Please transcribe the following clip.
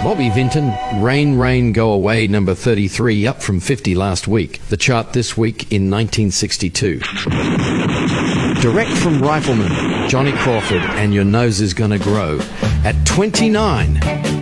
Bobby Vinton, Rain, Rain, Go Away, number 33, up from 50 last week. The chart this week in 1962. Direct from Rifleman, Johnny Crawford, and Your Nose Is Gonna Grow. At 29,